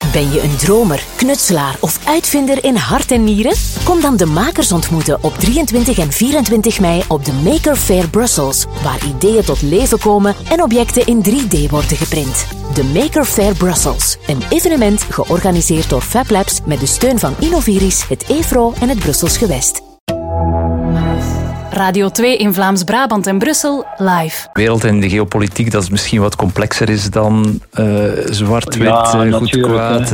Ben je een dromer, knutselaar of uitvinder in hart en nieren? Kom dan de makers ontmoeten op 23 en 24 mei op de Maker Faire Brussels, waar ideeën tot leven komen en objecten in 3D worden geprint. De Maker Faire Brussels, een evenement georganiseerd door Fab Labs met de steun van Innoviris, het EFRO en het Brussels Gewest. Radio 2 in Vlaams-Brabant en Brussel, live. De wereld en de geopolitiek, dat is misschien wat complexer is dan zwart-wit, goed, kwaad.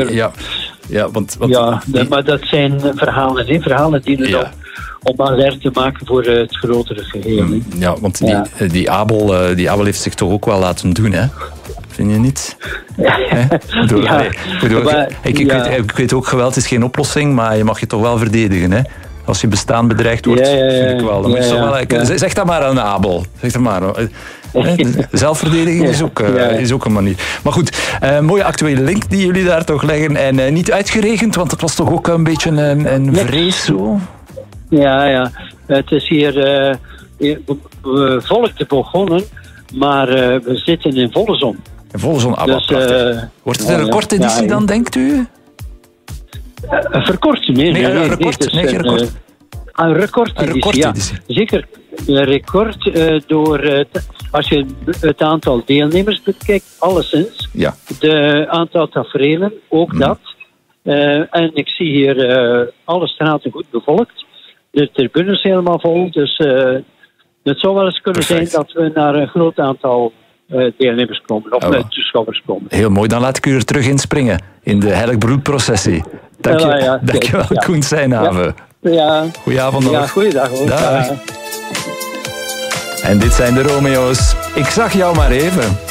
Maar dat zijn verhalen die er om alert te maken voor het grotere geheel. Ja, want die Abel heeft zich toch ook wel laten doen, hè? Vind je niet? Ik weet ook, geweld is geen oplossing, maar je mag je toch wel verdedigen, hè? Als je bestaan bedreigd wordt, vind ik wel. Dan moet je zeg dat maar aan Abel. Zeg dat maar. Zelfverdediging is ook een manier. Maar goed, mooie actuele link die jullie daar toch leggen. En niet uitgeregend, want het was toch ook een beetje een vrees zo? Ja. Het is hier volk begonnen, maar we zitten in volle zon. In volle zon, wordt het een korte editie dan, denkt u? Een verkorte? Nee, een recordeditie. Zeker een record door... als je het aantal deelnemers bekijkt, alleszins. Ja. De aantal taferelen, ook dat. En ik zie hier alle straten goed bevolkt. De tribunes helemaal vol. Dus het zou wel eens kunnen zijn dat we naar een groot aantal deelnemers komen. Of toeschouwers komen. Heel mooi. Dan laat ik u er terug inspringen. In de Heilig-Broed-processie. Dankjewel, Koen Seinhaven. Ja. Goedenavond nog. Ja, goeiedag. Dag. En dit zijn de Romeo's. Ik zag jou maar even.